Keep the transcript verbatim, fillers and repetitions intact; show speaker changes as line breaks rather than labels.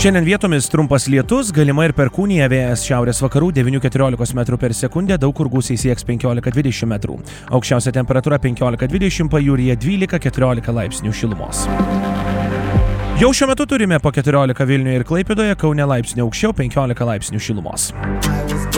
Šiandien vietomis trumpas lietus, galima ir perkūnija, vėjas šiaurės vakarų devyni keturiolikos metrų per sekundę, daug kur gūsiai sieks penkiolika dvidešimt metrų. Aukščiausia temperatūra penkiolika dvidešimt, pajūryje dvylika keturiolika laipsnių šilumos. Jau šiuo metu turime po keturiolika Vilniuje ir Klaipėdoje, Kaune laipsnių aukščiau penkiolika laipsnių šilumos.